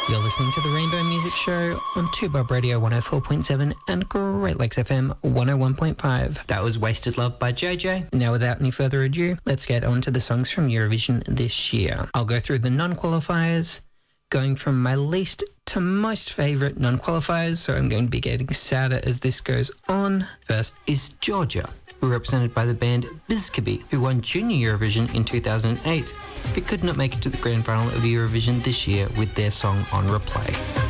You're listening to the Rainbow Music Show on 2Bob Radio 104.7 and Great Lakes FM 101.5. That was Wasted Love by JJ. Now, without any further ado, let's get on to the songs from Eurovision this year. I'll go through the non-qualifiers, going from my least to most favourite non-qualifiers, so I'm going to be getting sadder as this goes on. First is Georgia, who are represented by the band Bizkaby, who won Junior Eurovision in 2008, but could not make it to the grand final of Eurovision this year with their song On Replay.